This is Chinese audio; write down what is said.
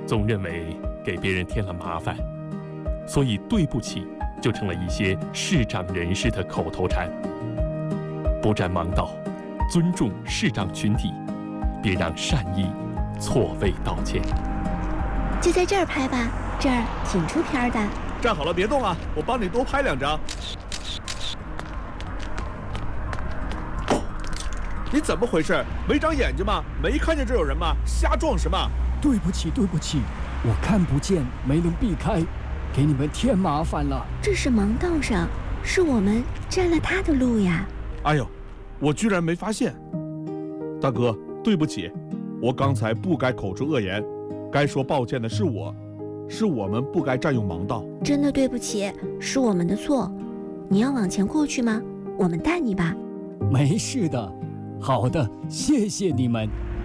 总认为给别人添了麻烦，所以对不起就成了一些视障人士的口头禅。不占盲道，尊重视障群体，别让善意错位道歉。 就在这儿拍吧，这儿挺出片的。 站好了，别动啊，我帮你多拍2张。你怎么回事？没长眼睛吗？没看见这有人吗？瞎撞什么？ 对不起，我看不见，没能避开，给你们添麻烦了。 这是盲道上，是我们占了他的路呀。 哎呦，我居然没发现。大哥，对不起，我刚才不该口出恶言，该说抱歉的是我们不该占用盲道。 真的对不起，是我们的错。你要往前过去吗？我们带你吧。 没事的。好的，谢谢你们。